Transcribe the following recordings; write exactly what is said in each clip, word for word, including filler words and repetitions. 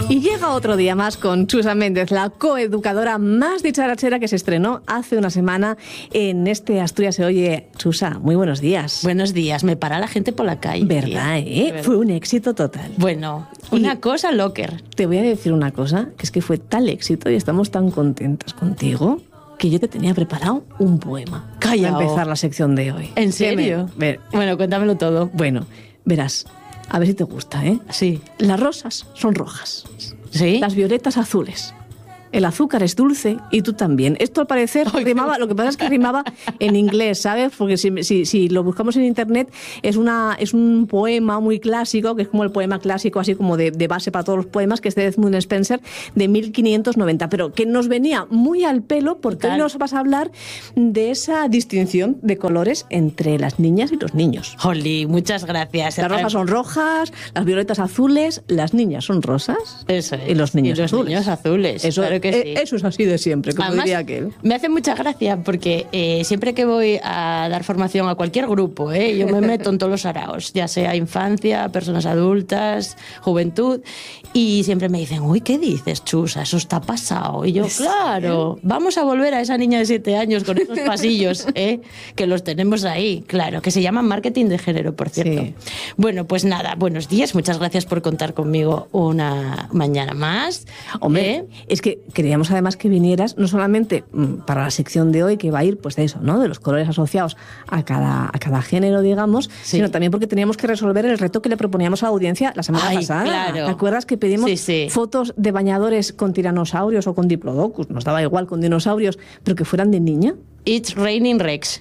Y llega otro día más con Chusa Méndez, la coeducadora más dicharachera que se estrenó hace una semana en este Asturias se oye. Chusa, muy buenos días. Buenos días, me para la gente por la calle. ¿Verdad, eh? Verdad. Fue un éxito total. Bueno, una y cosa locker. Te voy a decir una cosa, que es que fue tal éxito y estamos tan contentas contigo que yo te tenía preparado un poema. Calla. Para empezar la sección de hoy. ¿En serio? Me... Bueno, cuéntamelo todo. Bueno, verás. A ver si te gusta, ¿eh? Sí. Las rosas son rojas. ¿Sí? Las violetas azules. El azúcar es dulce y tú también. Esto al parecer Ay, rimaba, no. Lo que pasa es que rimaba en inglés, ¿sabes? Porque si, si, si lo buscamos en internet es, una, es un poema muy clásico, que es como el poema clásico, así como de, de base para todos los poemas, que es de Edmund Spenser, de mil quinientos noventa, pero que nos venía muy al pelo porque Total. Hoy nos vas a hablar de esa distinción de colores entre las niñas y los niños. Holly, muchas gracias. Las rojas son rojas, las violetas azules, las niñas son rosas. Eso es. Y los niños y los azules. niños azules. Eso claro. Que sí. Eso es así de siempre, como Además, diría aquel. Me hace mucha gracia porque eh, siempre que voy a dar formación a cualquier grupo, eh, yo me meto en todos los araos, ya sea infancia, personas adultas, juventud, y siempre me dicen, uy, ¿qué dices, Chusa? Eso está pasado. Y yo, claro, vamos a volver a esa niña de siete años con esos pasillos, eh, que los tenemos ahí, claro, que se llaman marketing de género, por cierto. Sí. Bueno, pues nada, buenos días, muchas gracias por contar conmigo una mañana más. Hombre, eh, es que queríamos además que vinieras, no solamente para la sección de hoy, que va a ir pues de eso, ¿no? De los colores asociados a cada, a cada género, digamos, sí. sino también porque teníamos que resolver el reto que le proponíamos a la audiencia la semana Ay, pasada. Claro. ¿Te acuerdas que pedimos sí, sí. fotos de bañadores con tiranosaurios o con diplodocus? Nos daba igual con dinosaurios, pero que fueran de niña. It's raining Rex.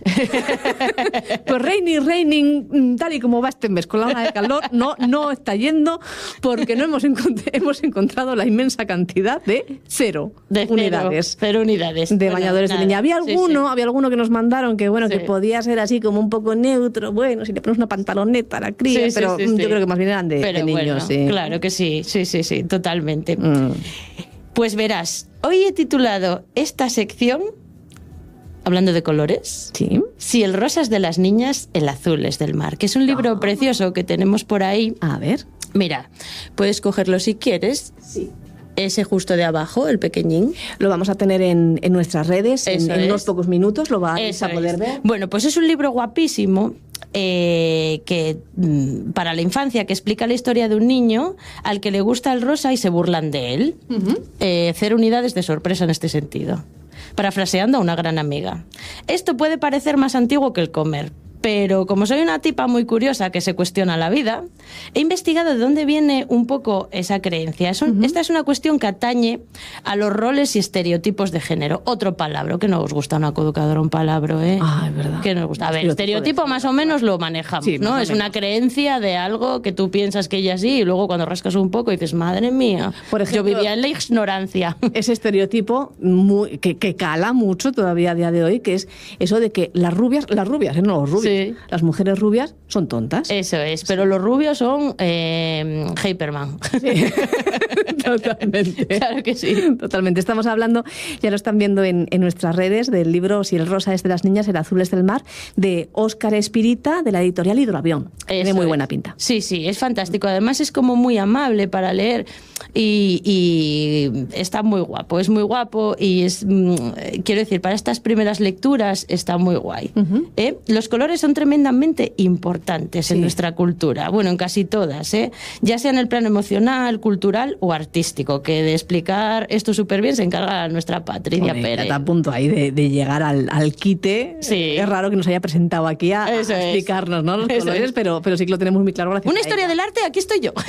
Pues raining, raining, tal y como va este mes con la ola de calor, no, no está yendo porque no hemos, encont- hemos encontrado la inmensa cantidad de cero de cero, unidades. Cero unidades. De bueno, bañadores nada. de niña. Había alguno, sí, sí. había alguno que nos mandaron que bueno, sí. que podía ser así como un poco neutro, bueno, si le pones una pantaloneta a la cría, sí, pero sí, sí, yo sí. creo que más bien eran de, pero de niños. Bueno, sí. Claro que sí, sí, sí, sí, totalmente. Mm. Pues verás, hoy he titulado esta sección, hablando de colores, sí. Si el rosa es de las niñas, el azul es del mar, que es un libro oh. precioso que tenemos por ahí. A ver. Mira, puedes cogerlo si quieres. Sí. Ese justo de abajo, el pequeñín. Lo vamos a tener en, en nuestras redes, en, en unos pocos minutos lo vais Eso a poder es. ver. Bueno, pues es un libro guapísimo eh, que para la infancia, que explica la historia de un niño al que le gusta el rosa y se burlan de él. Uh-huh. eh, cero unidades de sorpresa en este sentido. Parafraseando a una gran amiga. Esto puede parecer más antiguo que el comer, pero como soy una tipa muy curiosa que se cuestiona la vida, he investigado de dónde viene un poco esa creencia. Es un, uh-huh. Esta es una cuestión que atañe a los roles y estereotipos de género. Otro palabra, que no os gusta una coeducadora, un palabra, ¿eh? Ah, es verdad. Que nos gusta. A ver, estereotipo más o menos lo manejamos, sí, ¿no? Es una creencia de algo que tú piensas que ella sí y luego cuando rascas un poco dices, madre mía, por ejemplo, yo vivía en la ignorancia. Ese estereotipo muy, que, que cala mucho todavía a día de hoy, que es eso de que las rubias, las rubias, ¿eh? No los rubios. Sí. Las mujeres rubias son tontas. Eso es, pero sí. Los rubios son eh, Hyperman. Sí. Totalmente. Claro que sí. Totalmente. Estamos hablando, ya lo están viendo en, en nuestras redes, del libro Si el rosa es de las niñas, el azul es del mar, de Óscar Espirita, de la editorial Hidroavión. Tiene muy buena pinta. Sí, sí, es fantástico. Además es como muy amable para leer y, y está muy guapo. Es muy guapo y es, quiero decir, para estas primeras lecturas está muy guay. Uh-huh. ¿Eh? Los colores son tremendamente importantes sí. en nuestra cultura, bueno, en casi todas, ¿eh? Ya sea en el plano emocional, cultural o artístico, que de explicar esto súper bien se encarga nuestra Patricia Oye, Pérez. Está a punto ahí de, de llegar al, al quite. Sí. Es raro que nos haya presentado aquí a, a explicarnos, ¿no? Los Eso colores, es. pero, pero sí que lo tenemos muy claro. Una historia ella. del arte, aquí estoy yo.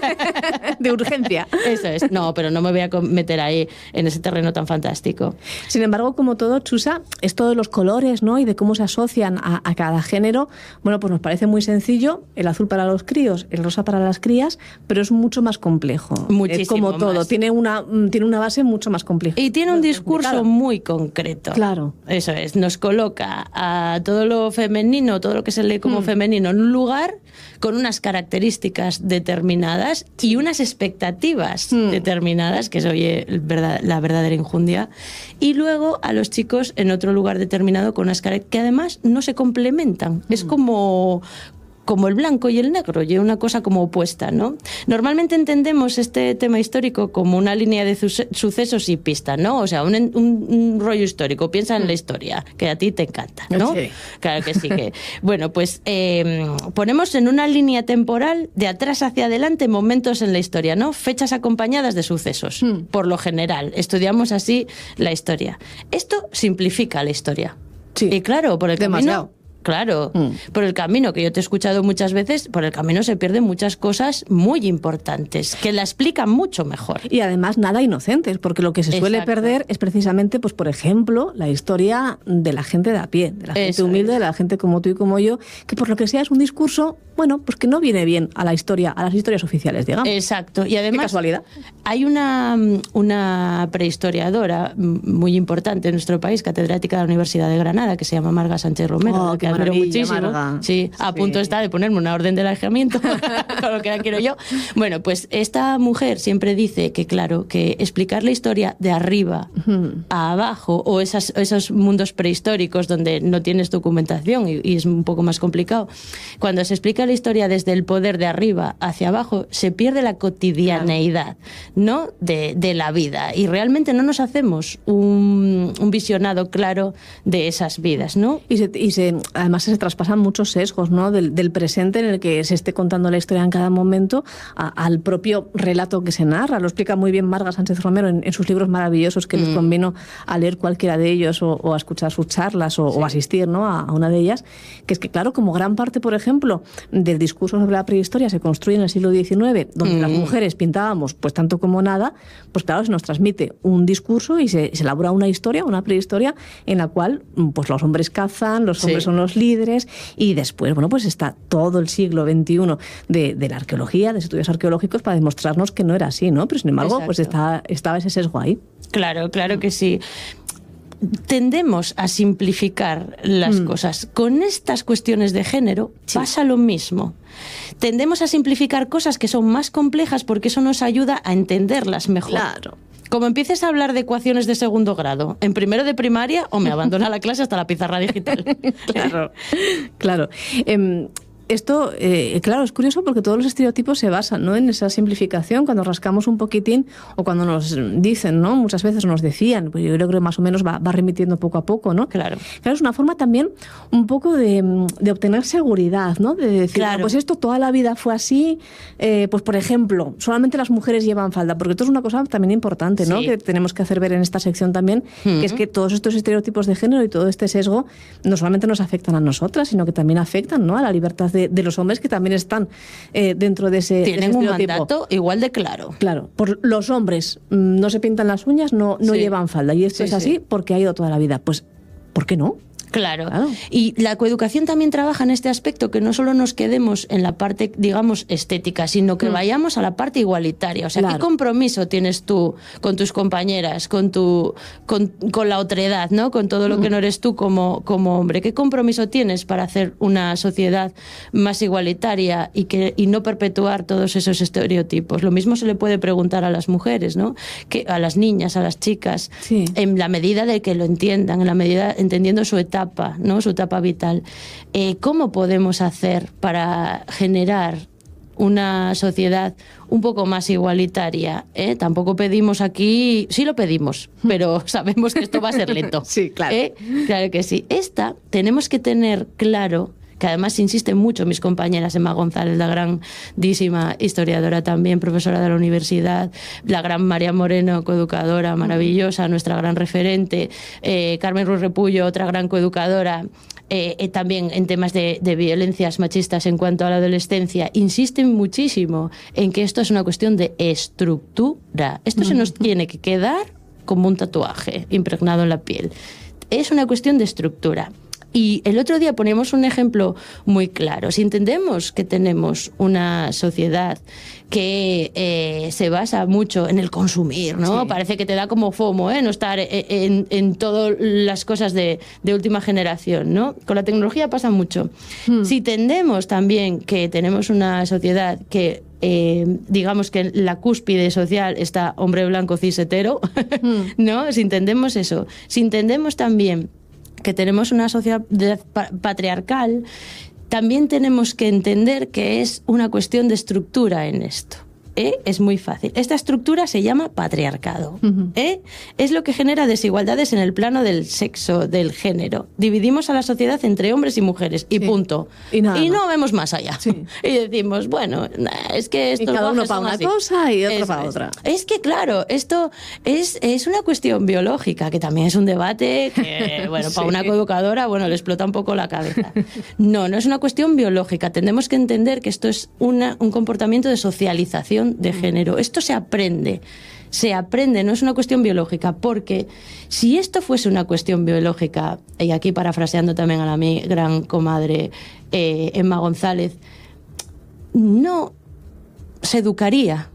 De urgencia. Eso es. No, pero no me voy a meter ahí en ese terreno tan fantástico. Sin embargo, como todo, Chusa, esto de los colores, ¿no? Y de cómo se asocian a, a cada género, bueno, pues nos parece muy sencillo, el azul para los críos, el rosa para las crías, pero es mucho más complejo. Muchísimo es como todo, más. Tiene una, tiene una base mucho más compleja. Y tiene un discurso claro. muy concreto. Claro. Eso es, nos coloca a todo lo femenino, todo lo que se lee como mm. femenino en un lugar con unas características determinadas y unas expectativas mm. determinadas, que es oye, verdad, la verdadera injundia, y luego a los chicos en otro lugar determinado con unas características que además no se complementan. Mm. Es como como el blanco y el negro, y una cosa como opuesta, ¿no? Normalmente entendemos este tema histórico como una línea de sucesos y pistas, ¿no? O sea, un, un, un rollo histórico. Piensa en la historia, que a ti te encanta, ¿no? Sí. Claro que sí. Que, bueno, pues eh, ponemos en una línea temporal de atrás hacia adelante momentos en la historia, ¿no? Fechas acompañadas de sucesos, mm. por lo general. Estudiamos así la historia. Esto simplifica la historia. Sí. Y claro, por el Demasiado. camino... Claro, mm. por el camino, que yo te he escuchado muchas veces, por el camino se pierden muchas cosas muy importantes, que la explican mucho mejor. Y además nada inocentes, porque lo que se suele Exacto. perder es precisamente, pues por ejemplo, la historia de la gente de a pie, de la gente Eso humilde, es. de la gente como tú y como yo, que por lo que sea es un discurso, bueno, pues que no viene bien a la historia, a las historias oficiales, digamos. Exacto, y además... Qué casualidad. Hay una, una prehistoriadora muy importante en nuestro país, catedrática de la Universidad de Granada, que se llama Marga Sánchez Romero, oh, que admiro muchísimo. Marga. Sí, a sí. punto está de ponerme una orden de alejamiento, con lo que la quiero yo. Bueno, pues esta mujer siempre dice que, claro, que explicar la historia de arriba uh-huh. a abajo, o esas, esos mundos prehistóricos donde no tienes documentación y, y es un poco más complicado, cuando se explica la historia desde el poder de arriba hacia abajo, se pierde la cotidianeidad, ¿no? de, de la vida, y realmente no nos hacemos un, un visionado claro de esas vidas, ¿no? Y se, y se además se traspasan muchos sesgos, ¿no? Del, del presente en el que se esté contando la historia en cada momento a, al propio relato que se narra. Lo explica muy bien Marga Sánchez Romero en, en sus libros maravillosos, que mm. les convino a leer cualquiera de ellos o, o a escuchar sus charlas o, sí. o asistir, ¿no? a, a una de ellas, que es que, claro, como gran parte, por ejemplo, del discurso sobre la prehistoria se construye en el siglo diecinueve, donde mm. las mujeres pintábamos pues tanto como nada, pues claro, se nos transmite un discurso y se, se elabora una historia, una prehistoria, en la cual pues los hombres cazan, los hombres sí. son los líderes, y después, bueno, pues está todo el siglo veintiuno de, de la arqueología, de estudios arqueológicos, para demostrarnos que no era así, ¿no? Pero sin embargo, Exacto. pues está, estaba ese sesgo ahí. Claro, claro que sí. Tendemos a simplificar las mm. cosas. Con estas cuestiones de género sí. pasa lo mismo. Tendemos a simplificar cosas que son más complejas porque eso nos ayuda a entenderlas mejor. Claro. Como empieces a hablar de ecuaciones de segundo grado, en primero de primaria, o me abandona la clase hasta la pizarra digital. Claro, claro. Eh, Esto, eh, claro, es curioso porque todos los estereotipos se basan, ¿no?, en esa simplificación. Cuando rascamos un poquitín, o cuando nos dicen, ¿no?, muchas veces nos decían, pues yo creo que más o menos va, va remitiendo poco a poco, ¿no? Claro. Claro, es una forma también un poco de, de obtener seguridad, ¿no? De decir, claro. ah, pues esto toda la vida fue así, eh, pues por ejemplo, solamente las mujeres llevan falda, porque esto es una cosa también importante, ¿no?, sí. que tenemos que hacer ver en esta sección también, uh-huh. que es que todos estos estereotipos de género y todo este sesgo no solamente nos afectan a nosotras, sino que también afectan, ¿no?, a la libertad de De, de los hombres, que también están eh, dentro de ese, Tienen de ese un estereotipo. mandato igual de claro. Claro, por los hombres mmm, no se pintan las uñas, no, no sí. llevan falda, y esto sí, es así sí. porque ha ido toda la vida. Pues, ¿por qué no? Claro. claro. Y la coeducación también trabaja en este aspecto, que no solo nos quedemos en la parte, digamos, estética, sino que mm. vayamos a la parte igualitaria. O sea, claro. ¿qué compromiso tienes tú con tus compañeras, con tu con, con la otredad, ¿no?, con todo lo que no eres tú como, como hombre? ¿Qué compromiso tienes para hacer una sociedad más igualitaria y, que, y no perpetuar todos esos estereotipos? Lo mismo se le puede preguntar a las mujeres, ¿no?, que a las niñas, a las chicas, sí. en la medida de que lo entiendan, en la medida entendiendo su etapa, ¿no?, su etapa vital. Eh, ¿Cómo podemos hacer para generar una sociedad un poco más igualitaria? ¿Eh? Tampoco pedimos aquí, sí lo pedimos, pero sabemos que esto va a ser lento. Sí, claro. ¿Eh? Claro que sí. Esta tenemos que tener claro, que además insisten mucho mis compañeras, Emma González, la grandísima historiadora también, profesora de la universidad, la gran María Moreno, coeducadora maravillosa, nuestra gran referente, eh, Carmen Ruiz Repullo, otra gran coeducadora, eh, eh, también en temas de, de violencias machistas en cuanto a la adolescencia, insisten muchísimo en que esto es una cuestión de estructura. Esto se nos tiene que quedar como un tatuaje impregnado en la piel. Es una cuestión de estructura. Y el otro día poníamos un ejemplo muy claro. Si entendemos que tenemos una sociedad que eh, se basa mucho en el consumir, ¿no? Sí. Parece que te da como FOMO, ¿eh?, no estar en, en todas las cosas de, de última generación, ¿no? Con la tecnología pasa mucho. Hmm. Si entendemos también que tenemos una sociedad que Eh, digamos que en la cúspide social está hombre blanco cis hetero, hmm. ¿no? Si entendemos eso, si entendemos también que tenemos una sociedad patriarcal, también tenemos que entender que es una cuestión de estructura en esto. ¿Eh? Es muy fácil. Esta estructura se llama patriarcado. Uh-huh. ¿Eh? Es lo que genera desigualdades en el plano del sexo, del género. Dividimos a la sociedad entre hombres y mujeres y sí. punto. Y, nada y no vemos más allá. Sí. Y decimos, bueno, es que esto... Y cada uno para una así. cosa y otro para otra. Es que, claro, esto es, es una cuestión biológica, que también es un debate que, bueno, sí. para una coeducadora, bueno, le explota un poco la cabeza. No, no es una cuestión biológica. Tenemos que entender que esto es una, un comportamiento de socialización de género. Esto se aprende, se aprende, no es una cuestión biológica, porque si esto fuese una cuestión biológica, y aquí parafraseando también a la mi gran comadre eh, Emma González, no se educaría.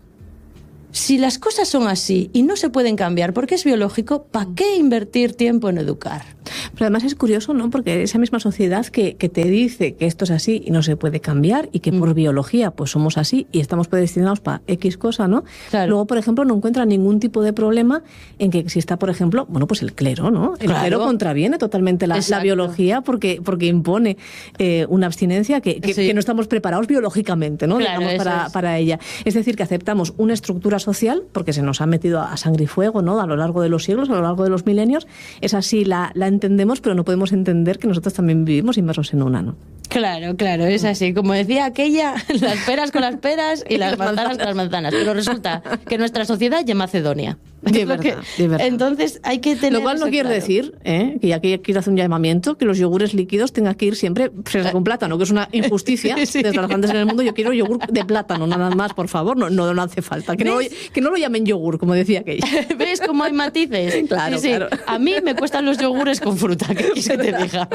Si las cosas son así y no se pueden cambiar porque es biológico, ¿para qué invertir tiempo en educar? Pero además es curioso, ¿no? Porque esa misma sociedad que, que te dice que esto es así y no se puede cambiar y que mm. por biología pues somos así y estamos predestinados para X cosa, ¿no? Claro. Luego, por ejemplo, no encuentra ningún tipo de problema en que exista, por ejemplo, bueno, pues el clero, ¿no? El claro. clero contraviene totalmente la, la biología porque, porque impone eh, una abstinencia que, que, sí. que no estamos preparados biológicamente, ¿no? Claro, digamos, para, es. para ella. Es decir, que aceptamos una estructura social porque se nos ha metido a sangre y fuego, ¿no? A lo largo de los siglos, a lo largo de los milenios. Es así, la, la entendemos, pero no podemos entender que nosotros también vivimos inmersos en una, ¿no? Claro, claro, es así. Como decía aquella, las peras con las peras y las manzanas con las manzanas. Pero resulta que nuestra sociedad ya Macedonia. De verdad, que, de verdad. Entonces hay que tener... Lo cual no quiere claro. decir, ¿eh? que ya que quiero hacer un llamamiento, que los yogures líquidos tengan que ir siempre fresa con plátano, que es una injusticia sí. de los grandes en el mundo. Yo quiero yogur de plátano, nada más, por favor. No, no, no hace falta. Que no, que no lo llamen yogur, como decía aquella. ¿Ves cómo hay matices? Claro, sí, sí. claro. A mí me cuestan los yogures con fruta, que quieres que te diga.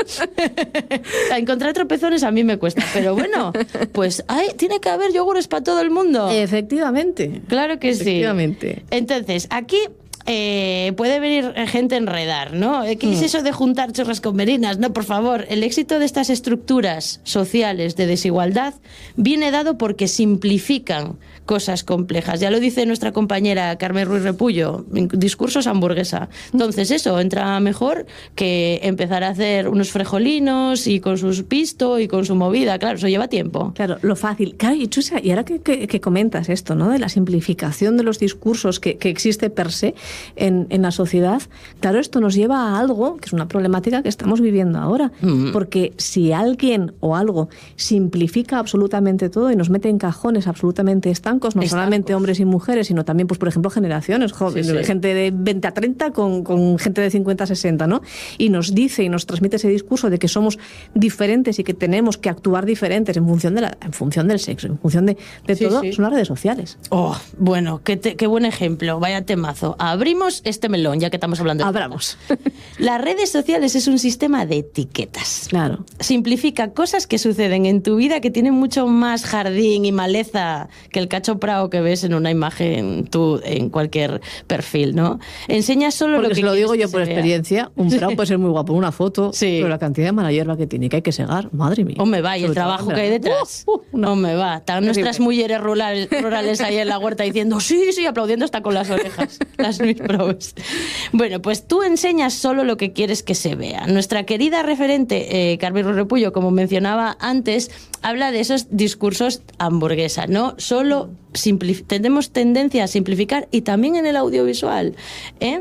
Encontrar tropezones a mí me cuesta, pero bueno, pues hay, tiene que haber yogures para todo el mundo. Efectivamente. Claro que Efectivamente. sí. Entonces, aquí... Eh, puede venir gente a enredar, ¿no? ¿Qué es eso de juntar chorras con merinas? No, por favor, el éxito de estas estructuras sociales de desigualdad viene dado porque simplifican cosas complejas. Ya lo dice nuestra compañera Carmen Ruiz Repullo, discursos hamburguesa. Entonces eso, entra mejor que empezar a hacer unos frejolinos y con sus pisto y con su movida. Claro, eso lleva tiempo. Claro, lo fácil. Claro, y Chusa, y ahora que, que, que comentas esto, ¿no? De la simplificación de los discursos que, que existe per se en, en la sociedad, claro, esto nos lleva a algo que es una problemática que estamos viviendo ahora. Mm. Porque si alguien o algo simplifica absolutamente todo y nos mete en cajones absolutamente estancos, no estancos. solamente hombres y mujeres, sino también, pues por ejemplo, generaciones, jóvenes, sí, sí. gente de veinte a treinta con, con gente de cincuenta a sesenta, ¿no? Y nos dice y nos transmite ese discurso de que somos diferentes y que tenemos que actuar diferentes en función de la, en función del sexo, en función de, de sí, todo, sí. son las redes sociales. Oh, bueno, qué, te, qué buen ejemplo, vaya temazo. Abrimos este melón, ya que estamos hablando de... Abramos. Las redes sociales es un sistema de etiquetas. Claro. Simplifica cosas que suceden en tu vida que tienen mucho más jardín y maleza que el cacho prao que ves en una imagen tú en cualquier perfil, ¿no? Enseña solo Porque lo que se lo digo yo que por experiencia, un prao puede ser muy guapo en una foto, sí. pero la cantidad de mala hierba que tiene, que hay que segar, madre mía. O me va, y el trabajo que hay detrás. Uh, uh, no me va. Están nuestras mujeres rurales, rurales ahí en la huerta diciendo sí, sí, aplaudiendo hasta con las orejas, las mis probes. Bueno, pues tú enseñas solo lo que quieres que se vea. Nuestra querida referente, eh, Carmen Repullo, como mencionaba antes, habla de esos discursos hamburguesa, ¿no? Solo tenemos tendencia a simplificar, y también en el audiovisual, ¿eh?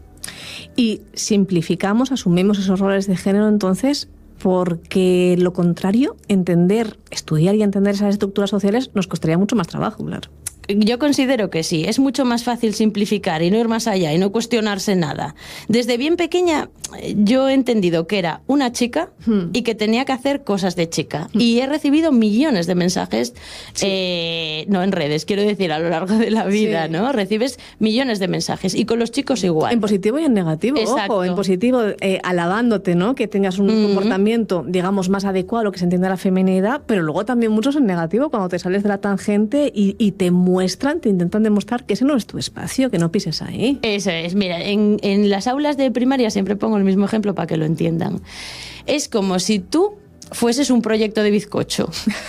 Y simplificamos, asumimos esos roles de género, entonces, porque lo contrario, entender, estudiar y entender esas estructuras sociales nos costaría mucho más trabajo, claro. Yo considero que sí, es mucho más fácil simplificar y no ir más allá y no cuestionarse nada. Desde bien pequeña yo he entendido que era una chica hmm. y que tenía que hacer cosas de chica. Hmm. Y he recibido millones de mensajes, sí. eh, no en redes, quiero decir a lo largo de la vida, sí. ¿no? Recibes millones de mensajes y con los chicos igual. En positivo y en negativo, Exacto. ojo, en positivo eh, alabándote, ¿no? Que tengas un mm-hmm. comportamiento, digamos, más adecuado a lo que se entiende la feminidad, pero luego también muchos en negativo cuando te sales de la tangente y, y te muestran, te intentan demostrar que ese no es tu espacio, que no pises ahí. Eso es, mira, en, en las aulas de primaria siempre pongo el mismo ejemplo para que lo entiendan. Es como si tú fueses un proyecto de bizcocho.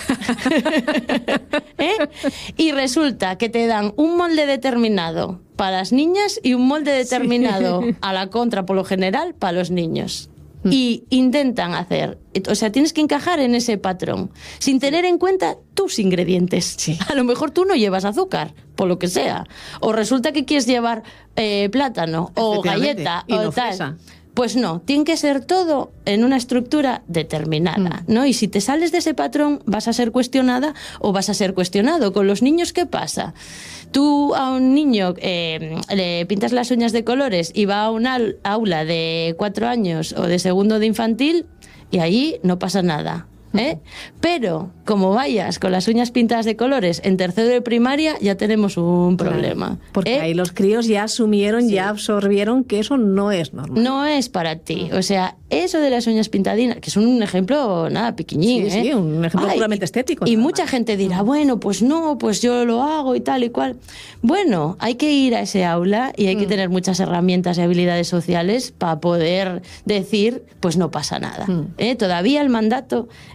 ¿Eh? Y resulta que te dan un molde determinado para las niñas y un molde determinado sí. a la contra, por lo general, para los niños. y intentan hacer, o sea, tienes que encajar en ese patrón, sin tener en cuenta tus ingredientes. Sí. A lo mejor tú no llevas azúcar, por lo que sea, o resulta que quieres llevar eh, plátano o galleta y o no tal. fresa. Pues no, tiene que ser todo en una estructura determinada, Mm. ¿no? Y si te sales de ese patrón, vas a ser cuestionada o vas a ser cuestionado. Con los niños, ¿qué pasa? Tú a un niño eh, le pintas las uñas de colores y va a un al- aula de cuatro años o de segundo de infantil y ahí no pasa nada. ¿Eh? Pero como vayas con las uñas pintadas de colores en tercero de primaria, ya tenemos un problema. Porque ¿eh? ahí los críos ya asumieron, Sí. ya absorbieron que eso no es normal. No es para ti. O sea, eso de las uñas pintadinas, que es un ejemplo, nada, pequeñín, Sí, ¿eh? sí, un ejemplo puramente estético, Y nada mucha más. gente dirá, bueno, pues no, pues yo lo hago y tal y cual. Bueno, hay que ir a ese aula y hay que tener muchas herramientas y habilidades sociales para poder decir, pues no pasa nada. Mm. ¿eh? Todavía el mandato